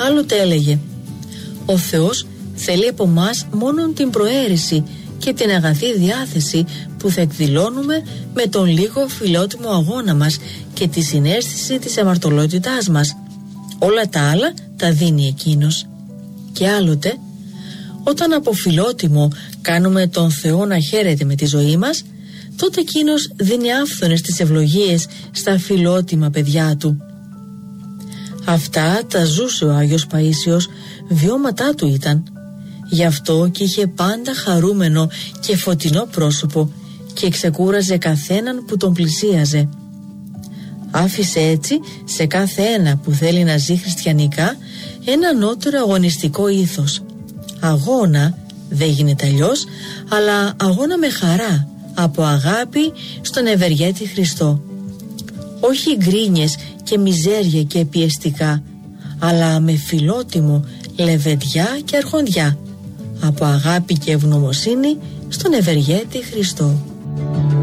Άλλοτε έλεγε: «Ο Θεός θέλει από μας μόνον την προαίρεση και την αγαθή διάθεση που θα εκδηλώνουμε με τον λίγο φιλότιμο αγώνα μας και τη συναίσθηση της αμαρτωλότητάς μας. Όλα τα άλλα τα δίνει Εκείνος». Και άλλοτε: «Όταν από φιλότιμο κάνουμε τον Θεό να χαίρεται με τη ζωή μας, τότε Εκείνος δίνει άφθονες τις ευλογίες στα φιλότιμα παιδιά Του». Αυτά τα ζούσε ο Άγιος Παΐσιος, βιώματά του ήταν. Γι' αυτό και είχε πάντα χαρούμενο και φωτεινό πρόσωπο και ξεκούραζε καθέναν που τον πλησίαζε. Άφησε έτσι σε κάθε ένα που θέλει να ζει χριστιανικά ένα ανώτερο αγωνιστικό ήθος. Αγώνα, δεν γίνεται αλλιώς, αλλά αγώνα με χαρά, από αγάπη στον ευεργέτη Χριστό. Όχι γκρίνιες και μιζέρια και πιεστικά, αλλά με φιλότιμο, λεβεντιά και αρχοντιά, από αγάπη και ευγνωμοσύνη στον ευεργέτη Χριστό.